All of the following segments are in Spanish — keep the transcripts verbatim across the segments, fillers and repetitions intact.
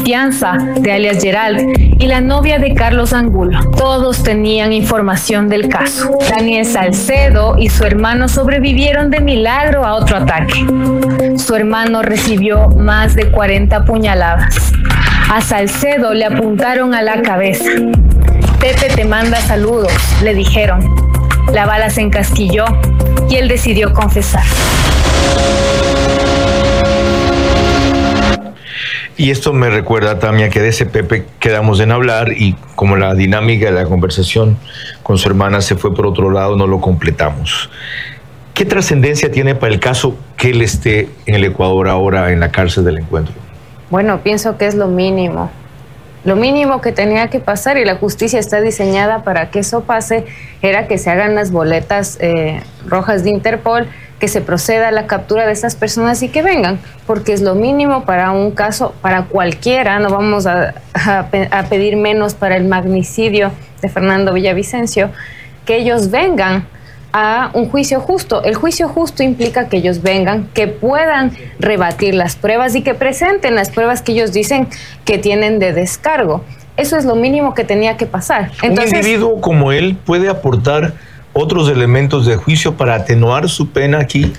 confianza de alias Gerald y la novia de Carlos Angulo. Todos tenían información del caso. Daniel Salcedo y su hermano sobrevivieron de milagro a otro ataque. Su hermano recibió más de cuarenta puñaladas. A Salcedo le apuntaron a la cabeza. Pepe te manda saludos, le dijeron. La bala se encasquilló y él decidió confesar. Y esto me recuerda, Tamia, que de ese Pepe quedamos en hablar y como la dinámica de la conversación con su hermana se fue por otro lado, no lo completamos. ¿Qué trascendencia tiene para el caso que él esté en el Ecuador ahora en la cárcel del Encuentro? Bueno, pienso que es lo mínimo. Lo mínimo que tenía que pasar, y la justicia está diseñada para que eso pase, era que se hagan las boletas eh, rojas de Interpol, que se proceda a la captura de estas personas y que vengan, porque es lo mínimo para un caso, para cualquiera. No vamos a, a, a pedir menos para el magnicidio de Fernando Villavicencio, que ellos vengan a un juicio justo. El juicio justo implica que ellos vengan, que puedan rebatir las pruebas y que presenten las pruebas que ellos dicen que tienen de descargo. Eso es lo mínimo que tenía que pasar. Entonces, un individuo como él puede aportar otros elementos de juicio para atenuar su pena aquí.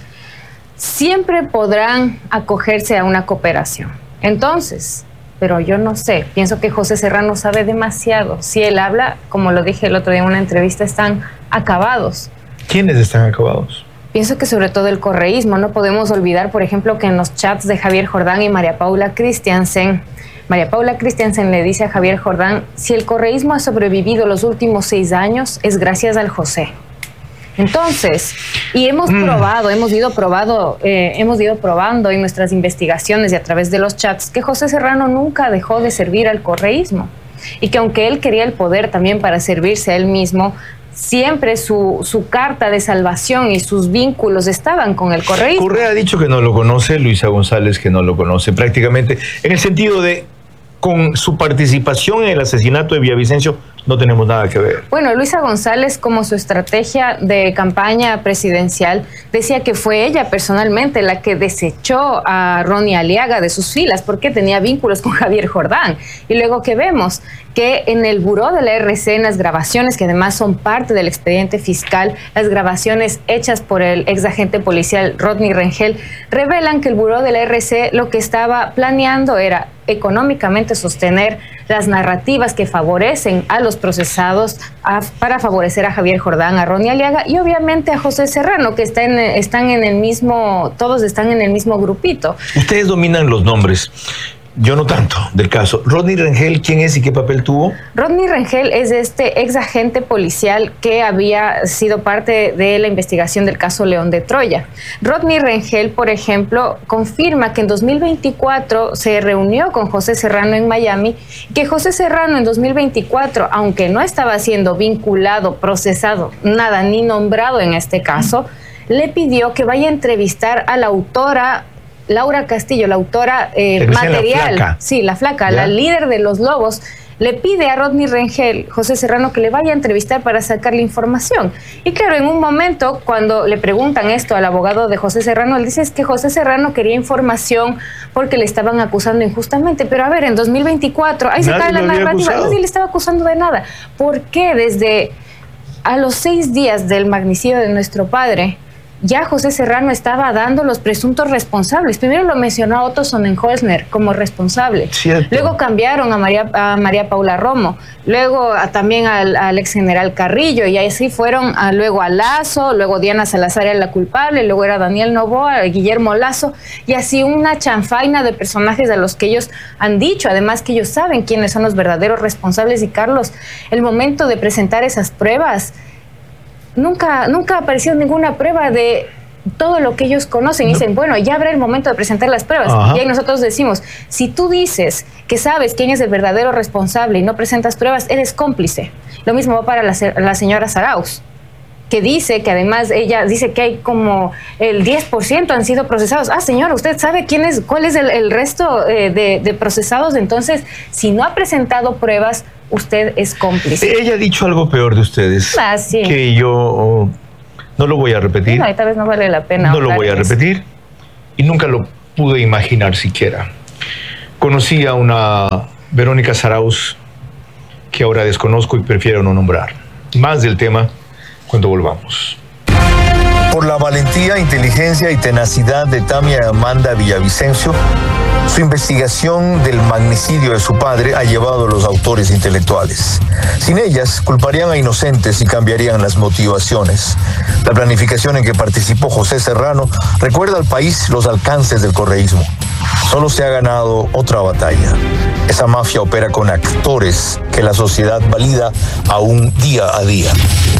Siempre podrán acogerse a una cooperación. Entonces, pero yo no sé, pienso que José Serrano sabe demasiado. Si él habla, como lo dije el otro día en una entrevista, están acabados. ¿Quiénes están acabados? Pienso que sobre todo el correísmo. No podemos olvidar, por ejemplo, que en los chats de Javier Jordán y María Paula Christiansen, María Paula Christiansen le dice a Javier Jordán, si el correísmo ha sobrevivido los últimos seis años, es gracias al José. Entonces, y hemos mm. probado, hemos ido probado, eh, hemos ido probando en nuestras investigaciones y a través de los chats que José Serrano nunca dejó de servir al correísmo y que aunque él quería el poder también para servirse a él mismo, siempre su, su carta de salvación y sus vínculos estaban con el correísmo. Correa ha dicho que no lo conoce, Luisa González que no lo conoce prácticamente, en el sentido de con su participación en el asesinato de Villavicencio no tenemos nada que ver. Bueno, Luisa González, como su estrategia de campaña presidencial, decía que fue ella personalmente la que desechó a Ronnie Aliaga de sus filas porque tenía vínculos con Javier Jordán. Y luego que vemos que en el buró de la R C, en las grabaciones, que además son parte del expediente fiscal, las grabaciones hechas por el ex agente policial Rodney Rengel, revelan que el buró de la R C lo que estaba planeando era económicamente sostener las narrativas que favorecen a los procesados a, para favorecer a Javier Jordán, a Ronnie Aliaga y obviamente a José Serrano, que está en, están en el mismo, todos están en el mismo grupito. Ustedes dominan los nombres. Yo no tanto del caso. Rodney Rengel, ¿quién es y qué papel tuvo? Rodney Rengel es este ex agente policial que había sido parte de la investigación del caso León de Troya. Rodney Rengel, por ejemplo, confirma que en dos mil veinticuatro se reunió con José Serrano en Miami, que José Serrano en dos mil veinticuatro, aunque no estaba siendo vinculado, procesado, nada, ni nombrado en este caso, le pidió que vaya a entrevistar a la autora Laura Castillo, la autora eh, material, la sí, la flaca, ¿ya? La líder de Los Lobos, le pide a Rodney Rengel, José Serrano, que le vaya a entrevistar para sacarle información. Y claro, en un momento, cuando le preguntan esto al abogado de José Serrano, él dice es que José Serrano quería información porque le estaban acusando injustamente. Pero a ver, en dos mil veinticuatro, ahí se cae la narrativa, nadie le estaba acusando de nada. ¿Por qué desde a los seis días del magnicidio de nuestro padre, ya José Serrano estaba dando los presuntos responsables? Primero lo mencionó a Otto Sonnenholzner como responsable. Cierto. Luego cambiaron a María, a María Paula Romo. Luego a, también al, al ex general Carrillo. Y así fueron a, luego a Lazo. Luego Diana Salazar era la culpable. Luego era Daniel Noboa, Guillermo Lazo. Y así una chanfaina de personajes a los que ellos han dicho. Además que ellos saben quiénes son los verdaderos responsables. Y Carlos, el momento de presentar esas pruebas, Nunca, nunca apareció ninguna prueba de todo lo que ellos conocen. Y dicen, bueno, ya habrá el momento de presentar las pruebas. Ajá. Y ahí nosotros decimos, si tú dices que sabes quién es el verdadero responsable y no presentas pruebas, eres cómplice. Lo mismo va para la, la señora Zarauz, que dice que además ella dice que hay como el diez por ciento han sido procesados. Ah, señora, ¿usted sabe quién es, cuál es el, el resto eh, de, de procesados? Entonces, si no ha presentado pruebas, usted es cómplice. Ella ha dicho algo peor de ustedes, ah, sí. que yo oh, no lo voy a repetir. No, tal vez no vale la pena. No lo voy a repetir y nunca lo pude imaginar siquiera. conocí a una Verónica Zarauz que ahora desconozco y prefiero no nombrar. Más del tema cuando volvamos. Por la valentía, inteligencia y tenacidad de Tamia Amanda Villavicencio, su investigación del magnicidio de su padre ha llevado a los autores intelectuales. Sin ellas, culparían a inocentes y cambiarían las motivaciones. La planificación en que participó José Serrano recuerda al país los alcances del correísmo. Solo se ha ganado otra batalla. Esa mafia opera con actores que la sociedad valida aún día a día.